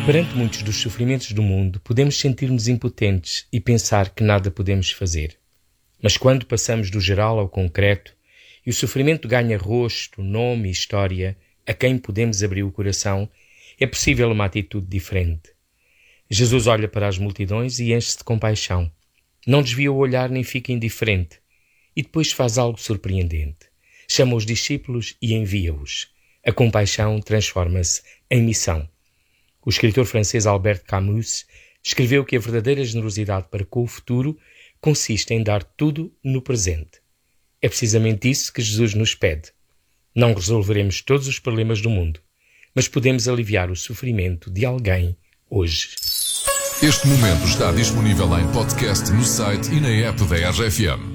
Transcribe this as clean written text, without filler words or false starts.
Perante muitos dos sofrimentos do mundo, podemos sentir-nos impotentes e pensar que nada podemos fazer. Mas quando passamos do geral ao concreto e o sofrimento ganha rosto, nome e história a quem podemos abrir o coração, é possível uma atitude diferente. Jesus olha para as multidões e enche-se de compaixão. Não desvia o olhar nem fica indiferente. E depois faz algo surpreendente. Chama os discípulos e envia-os. A compaixão transforma-se em missão. O escritor francês Albert Camus escreveu que a verdadeira generosidade para com o futuro consiste em dar tudo no presente. É precisamente isso que Jesus nos pede. Não resolveremos todos os problemas do mundo, mas podemos aliviar o sofrimento de alguém hoje. Este momento está disponível em podcast no site e na app da RFM.